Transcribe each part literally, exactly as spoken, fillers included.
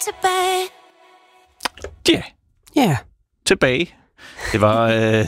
tilbage. Ja. Yeah. Ja. Yeah. Tilbage. Det var... Øh,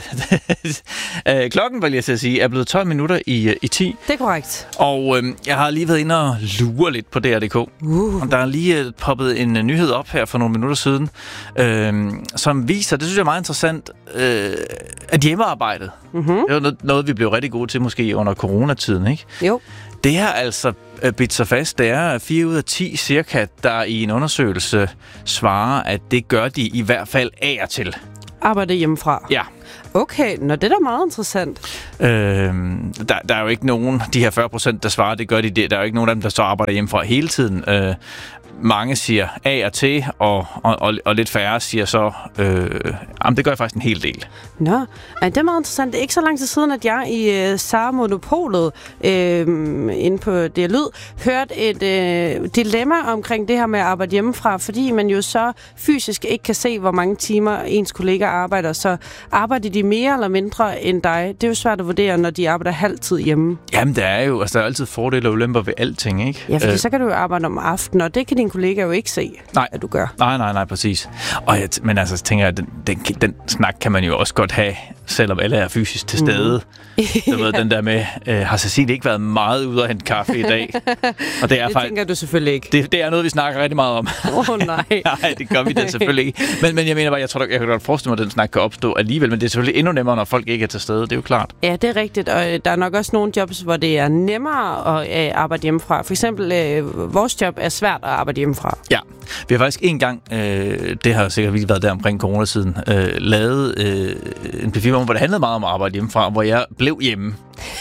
øh, klokken, var jeg til at sige, er blevet tolv minutter i, i ti. Det er korrekt. Og øh, jeg har lige været inde og lure lidt på D R punktum d k. Uh. Og der er lige øh, poppet en uh, nyhed op her for nogle minutter siden, øh, som viser, det synes jeg er meget interessant, øh, at hjemmearbejdet. Mm-hmm. Det var noget, noget, vi blev rigtig gode til måske under coronatiden, ikke? Jo. Det her altså uh, bidt sig fast. Det er fire ud af ti cirka, der i en undersøgelse svarer, at det gør de i hvert fald af og til. Arbejde hjemmefra. Ja. Okay, nå, det er da meget interessant. Øh, der, der er jo ikke nogen, de her fyrre procent, der svarer, det gør de. Der er jo ikke nogen af dem, der så arbejder hjemmefra hele tiden. Øh, mange siger af og til, og, og, og, og lidt færre siger så, øh, jamen det gør jeg faktisk en hel del. Nå, ej, det er meget interessant. Det er ikke så lang tid siden, at jeg i uh, Sara Monopolet øh, inde på D R Lyd hørte et øh, dilemma omkring det her med at arbejde hjemmefra, fordi man jo så fysisk ikke kan se, hvor mange timer ens kollegaer arbejder, så arbejder de mere eller mindre end dig. Det er jo svært at vurdere, når de arbejder halvtid hjemme. Jamen der er jo, altså der er altid fordele og ulemper ved alting, ikke? Ja, fordi øh. så kan du jo arbejde om aftenen, og det kan din kollega jo ikke se, nej. at du gør. Nej, nej, nej, præcis. Og jeg, men altså, tænker jeg, den, den, den snak kan man jo også godt have, selvom alle er fysisk til stede. Mm. Du ved, den der med, øh, har Cecilie ikke været meget ude at hente kaffe i dag? Og det er det faktisk, tænker du selvfølgelig ikke. Det, det er noget, vi snakker rigtig meget om. Åh oh, nej. Nej, det gør vi da selvfølgelig ikke. Men, men jeg mener bare, jeg tror, jeg kan godt forestille mig, at den snak kan opstå alligevel, men det er selvfølgelig endnu nemmere, når folk ikke er til stede. Det er jo klart. Ja, det er rigtigt, og der er nok også nogle jobs, hvor det er nemmere at øh, arbejde hjemmefra. For eksempel, øh, vores job er svært at arbejde hjemmefra. Ja, vi har faktisk en gang, øh, det har sikkert virkelig været der omkring coronatiden, øh, lavet øh, en P fire, hvor det handlede meget om at arbejde hjemmefra, hvor jeg blev hjemme.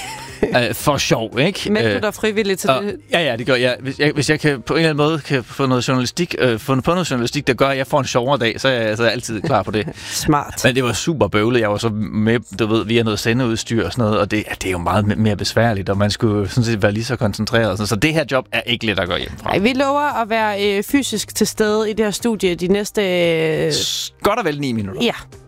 Uh, for sjov, ikke? Meldte du dig frivilligt til uh, det? Ja, ja, det gør jeg. Hvis jeg, hvis jeg kan på en eller anden måde kan få noget journalistik, uh, få på noget journalistik, der gør, at jeg får en sjovere dag, så er jeg, så er jeg altid klar på det. Smart. Men det var super bøvlet. Jeg var så med, du ved, via noget sendeudstyr og sådan noget, og det, det er jo meget mere besværligt, og man skulle jo sådan set være lige så koncentreret. Så, så det her job er ikke let at gå hjemmefra. Ej, vi lover at være øh, fysisk til stede i det her studie de næste... Øh... Godt og vel ni minutter. Ja.